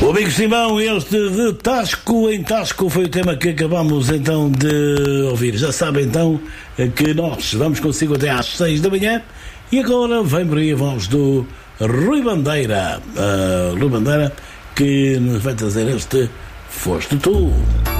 O amigo Simão, este de Tasco em Tasco foi o tema que acabamos então de ouvir. Já sabem então que nós vamos consigo até às 6 da manhã e agora vem por aí a voz do Rui Bandeira. Rui Bandeira que nos vai trazer este Foste Tu.